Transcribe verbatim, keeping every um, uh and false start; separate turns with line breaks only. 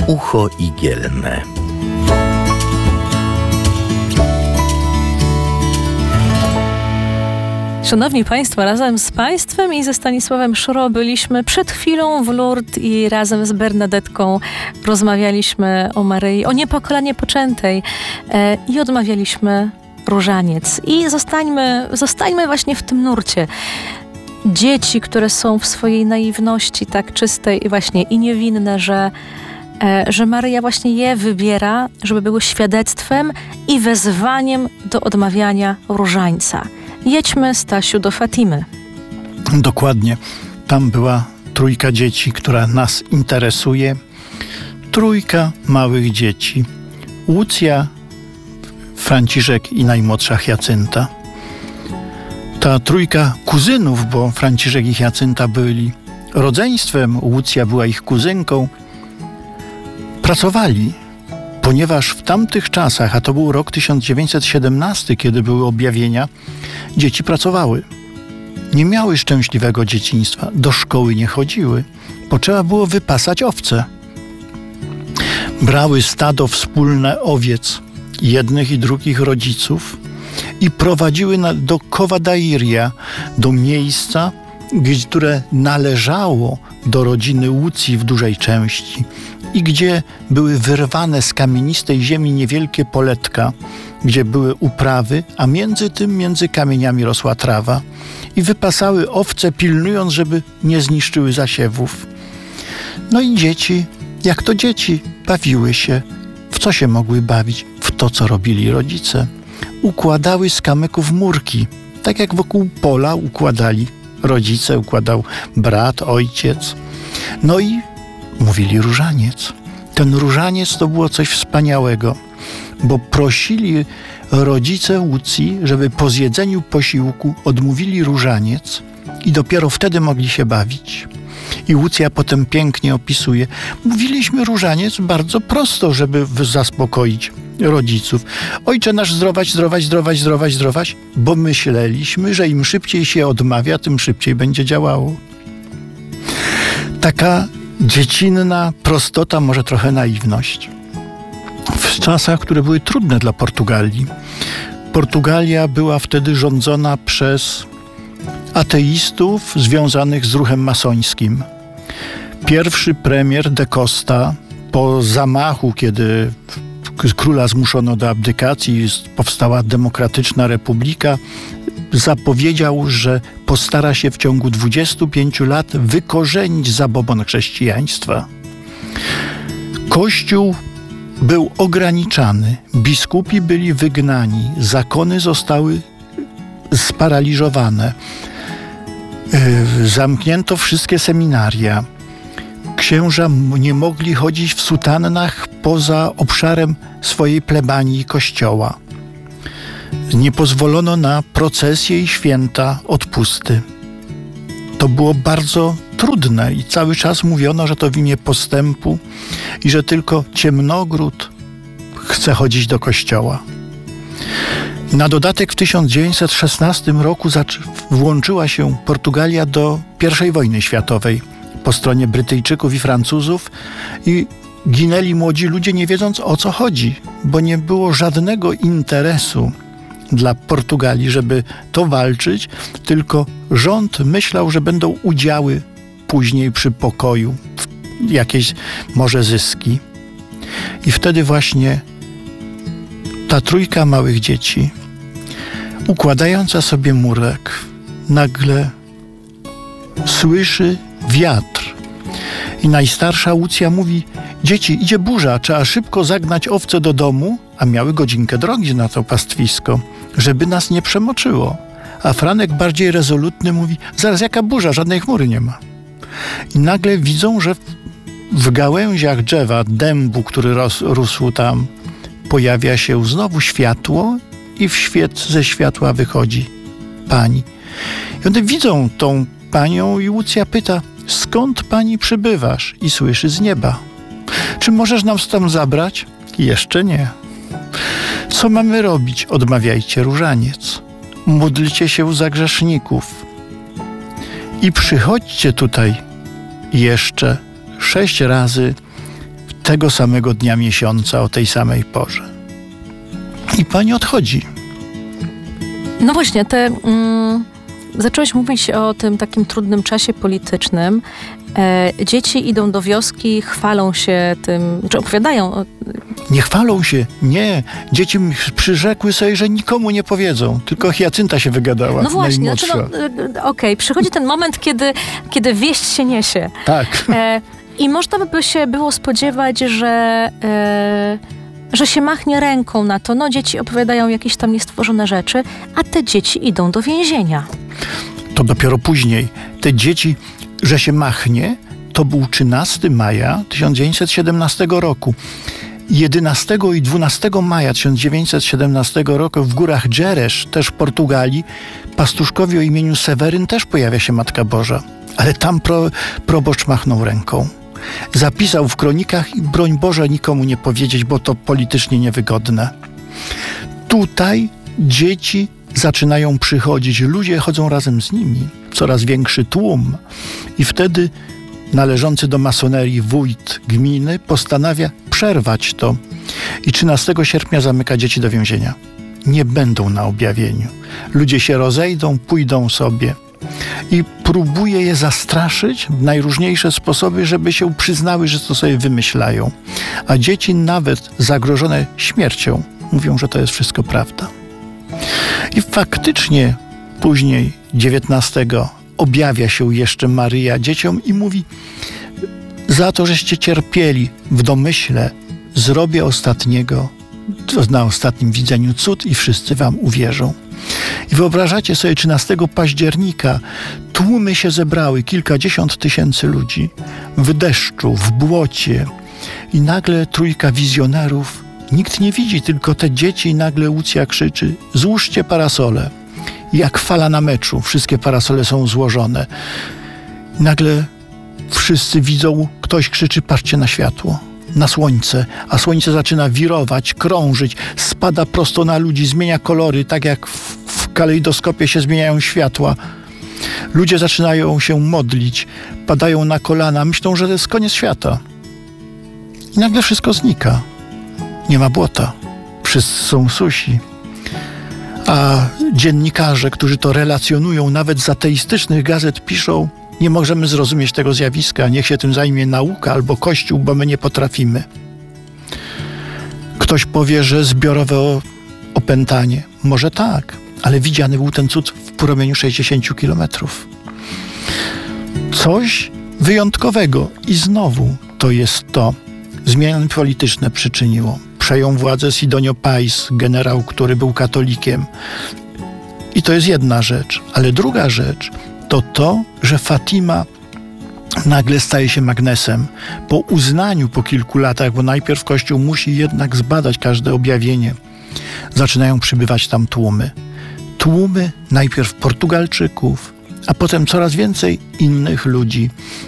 Ucho igielne.
Szanowni Państwo, razem z Państwem i ze Stanisławem Szuro byliśmy przed chwilą w Lourdes i razem z Bernadetką rozmawialiśmy o Maryi, o niepokalanie poczętej e, i odmawialiśmy różaniec. I zostańmy, zostańmy właśnie w tym nurcie. Dzieci, które są w swojej naiwności tak czystej i właśnie i niewinne, że że Maryja właśnie je wybiera, żeby były świadectwem i wezwaniem do odmawiania różańca. Jedźmy, Stasiu, do Fatimy.
Dokładnie. Tam była trójka dzieci, która nas interesuje. Trójka małych dzieci. Łucja, Franciszek i najmłodsza Hiacynta. Ta trójka kuzynów, bo Franciszek i Hiacynta byli rodzeństwem, Łucja była ich kuzynką, pracowali, ponieważ w tamtych czasach, a to był rok tysiąc dziewięćset siedemnasty, kiedy były objawienia, dzieci pracowały. Nie miały szczęśliwego dzieciństwa, do szkoły nie chodziły, bo trzeba było wypasać owce. Brały stado wspólne owiec jednych i drugich rodziców i prowadziły na, do Covadairia, do miejsca, które należało do rodziny Łucji w dużej części i gdzie były wyrwane z kamienistej ziemi niewielkie poletka, gdzie były uprawy, a między tym, między kamieniami rosła trawa i wypasały owce, pilnując, żeby nie zniszczyły zasiewów. No i dzieci, jak to dzieci, bawiły się. W co się mogły bawić? W to, co robili rodzice. Układały z kamyków murki, tak jak wokół pola układali rodzice, układał brat, ojciec. No i mówili różaniec. Ten różaniec to było coś wspaniałego, bo prosili rodzice Łucji, żeby po zjedzeniu posiłku odmówili różaniec i dopiero wtedy mogli się bawić. I Łucja potem pięknie opisuje. Mówiliśmy różaniec bardzo prosto, żeby zaspokoić rodziców. Ojcze nasz, zdrować, zdrować, zdrować, zdrować, zdrować, bo myśleliśmy, że im szybciej się odmawia, tym szybciej będzie działało. Taka dziecinna prostota, może trochę naiwność. W czasach, które były trudne dla Portugalii. Portugalia była wtedy rządzona przez ateistów związanych z ruchem masońskim. Pierwszy premier de Costa po zamachu, kiedy króla zmuszono do abdykacji, powstała demokratyczna republika, zapowiedział, że postara się w ciągu dwudziestu pięciu lat wykorzenić zabobon chrześcijaństwa. Kościół był ograniczany, biskupi byli wygnani, zakony zostały sparaliżowane, yy, zamknięto wszystkie seminaria. Księża nie mogli chodzić w sutannach poza obszarem swojej plebanii i kościoła. Nie pozwolono na procesje i święta odpusty. To było bardzo trudne i cały czas mówiono, że to w imię postępu i że tylko ciemnogród chce chodzić do kościoła. Na dodatek w tysiąc dziewięćset szesnastym roku włączyła się Portugalia do pierwszej wojny światowej po stronie Brytyjczyków i Francuzów i ginęli młodzi ludzie, nie wiedząc, o co chodzi, bo nie było żadnego interesu dla Portugalii, żeby to walczyć, tylko rząd myślał, że będą udziały później przy pokoju, jakieś może zyski. I wtedy właśnie ta trójka małych dzieci, układająca sobie murek, nagle słyszy wiatr. I najstarsza Łucja mówi: dzieci, idzie burza, trzeba szybko zagnać owce do domu, a miały godzinkę drogi na to pastwisko, żeby nas nie przemoczyło. A Franek bardziej rezolutny mówi: zaraz, jaka burza, żadnej chmury nie ma. I nagle widzą, że w gałęziach drzewa, dębu, który ros, rósł tam, pojawia się znowu światło i w świec ze światła wychodzi pani. I one widzą tą panią i Łucja pyta: skąd pani przybywasz? I słyszy z nieba: czy możesz nam stąd zabrać? Jeszcze nie. Co mamy robić? Odmawiajcie różaniec. Módlcie się za grzeszników. I przychodźcie tutaj jeszcze sześć razy tego samego dnia miesiąca o tej samej porze. I pani odchodzi.
No właśnie, te, mm, zacząłeś mówić o tym takim trudnym czasie politycznym. E, dzieci idą do wioski, chwalą się tym, czy opowiadają. O,
Nie chwalą się, nie. Dzieci m- przyrzekły sobie, że nikomu nie powiedzą. Tylko Hiacynta się wygadała,
no właśnie, znaczy,
najmłodsza.
no, e, okej, przychodzi ten moment, kiedy, kiedy wieść się niesie.
Tak.
E, I można by się było spodziewać, że, e, że się machnie ręką na to. No, dzieci opowiadają jakieś tam niestworzone rzeczy, a te dzieci idą do więzienia.
To dopiero później. Te dzieci, że się machnie, to był trzynastego maja tysiąc dziewięćset siedemnastego roku. jedenastego i dwunastego maja tysiąc dziewięćset siedemnastego roku w górach Dżeresz, też w Portugalii, pastuszkowi o imieniu Seweryn też pojawia się Matka Boża. Ale tam pro, proboszcz machnął ręką. Zapisał w kronikach i broń Boże nikomu nie powiedzieć, bo to politycznie niewygodne. Tutaj dzieci zaczynają przychodzić, ludzie chodzą razem z nimi, coraz większy tłum i wtedy należący do masonerii wójt gminy postanawia przerwać to i trzynastego sierpnia zamyka dzieci do więzienia. Nie będą na objawieniu. Ludzie się rozejdą, pójdą sobie i próbuje je zastraszyć w najróżniejsze sposoby, żeby się przyznały, że to sobie wymyślają. A dzieci nawet zagrożone śmiercią mówią, że to jest wszystko prawda. I faktycznie później, dziewiętnastego, objawia się jeszcze Maryja dzieciom i mówi: za to, żeście cierpieli w domyśle, zrobię ostatniego, na ostatnim widzeniu cud i wszyscy wam uwierzą. I wyobrażacie sobie, trzynastego października tłumy się zebrały, kilkadziesiąt tysięcy ludzi, w deszczu, w błocie i nagle trójka wizjonerów, nikt nie widzi, tylko te dzieci, i nagle Łucja krzyczy: złóżcie parasole. Jak fala na meczu, wszystkie parasole są złożone. Nagle wszyscy widzą, ktoś krzyczy: patrzcie na światło, na słońce, a słońce zaczyna wirować, krążyć, spada prosto na ludzi, zmienia kolory, tak jak w, w kalejdoskopie się zmieniają światła. Ludzie zaczynają się modlić, padają na kolana, myślą, że to jest koniec świata. I nagle wszystko znika. Nie ma błota. Wszyscy są susi. A dziennikarze, którzy to relacjonują, nawet z ateistycznych gazet piszą: nie możemy zrozumieć tego zjawiska, niech się tym zajmie nauka albo Kościół, bo my nie potrafimy. Ktoś powie, że zbiorowe opętanie. Może tak, ale widziany był ten cud w promieniu sześćdziesięciu kilometrów. Coś wyjątkowego i znowu to jest to. Zmiany polityczne przyczyniło. Przejął władzę Sidonio Pais, generał, który był katolikiem. I to jest jedna rzecz. Ale druga rzecz to to, że Fatima nagle staje się magnesem. Po uznaniu po kilku latach, bo najpierw Kościół musi jednak zbadać każde objawienie, zaczynają przybywać tam tłumy. Tłumy najpierw Portugalczyków, a potem coraz więcej innych ludzi.